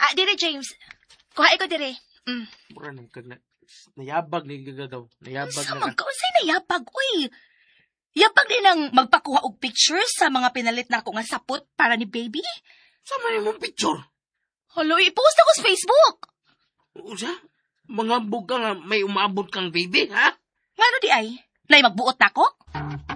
Dire, James. Kuha ko dire. Mura nang kag nayabag ni gagadaw. Nayabag Sa na ka. magkausay na yapag, uy. Yapag din ang magpakuha og pictures sa mga pinalit na ako nga sapot para ni baby. Sama ni mong picture. Hello, i-post ako sa Facebook. Usa? Mga buka nga may umabot kang baby, ha? Ngano di ay? Nay magbuot na ako?